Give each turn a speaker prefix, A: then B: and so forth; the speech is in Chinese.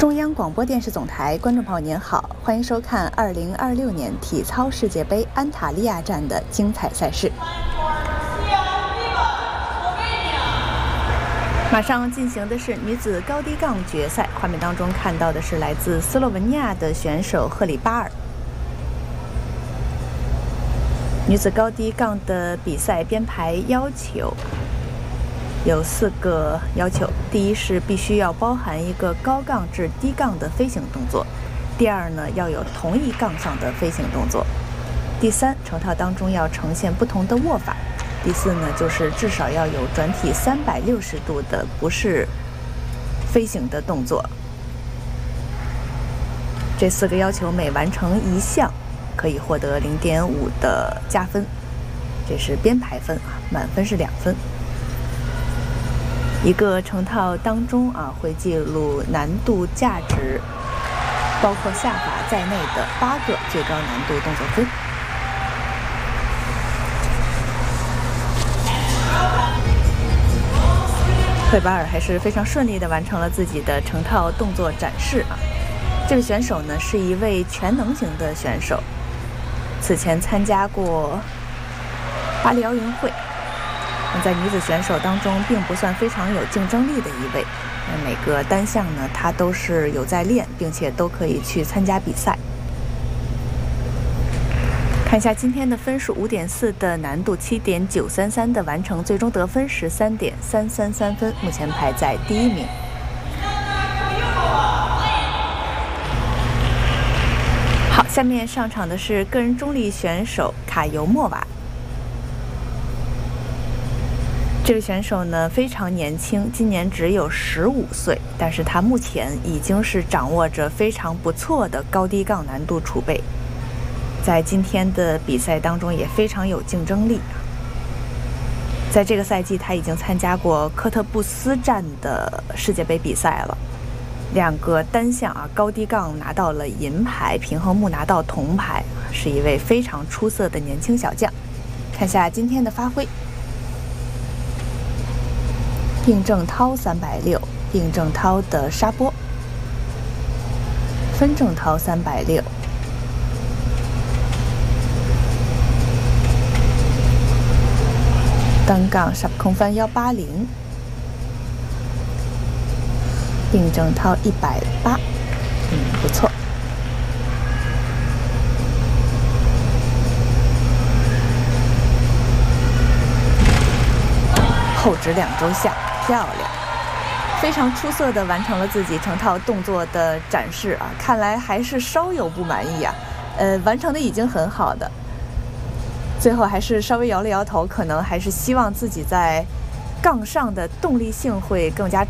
A: 中央广播电视总台观众朋友您好，欢迎收看2026年体操世界杯安塔利亚站的精彩赛事。马上进行的是女子高低杠决赛，画面当中看到的是来自斯洛文尼亚的选手赫里巴尔。女子高低杠的比赛编排要求有4个要求，第一是必须要包含一个高杠至低杠的飞行动作，第二呢要有同一杠上的飞行动作，第三成套当中要呈现不同的握法，第四呢就是至少要有转体360度的不是飞行的动作。这4个要求每完成一项可以获得0.5的加分，这是编排分啊，满分是2分。一个成套当中会记录难度价值，包括下法在内的8个最高难度动作分。赫里巴尔还是非常顺利地完成了自己的成套动作展示啊。这位选手呢是一位全能型的选手，此前参加过巴黎奥运会。在女子选手当中并不算非常有竞争力的一位，每个单项呢她都是有在练，并且都可以去参加比赛。看一下今天的分数，5.4的难度，7.933的完成，最终得分13.333分，目前排在第1名。好，下面上场的是个人中立选手卡尤莫娃。这位选手呢非常年轻，今年只有15岁，但是他目前已经是掌握着非常不错的高低杠难度储备，在今天的比赛当中也非常有竞争力。在这个赛季他已经参加过科特布斯站的世界杯比赛了，2个单项高低杠拿到了银牌，平衡木拿到铜牌，是一位非常出色的年轻小将。看下今天的发挥。并正涛360，并正涛的沙波，分正涛360，单杠10空翻180，并正涛180，不错。后直2周下，漂亮，非常出色地完成了自己成套动作的展示啊！看来还是稍有不满意啊，完成的已经很好的，最后还是稍微摇了摇头，可能还是希望自己在杠上的动力性会更加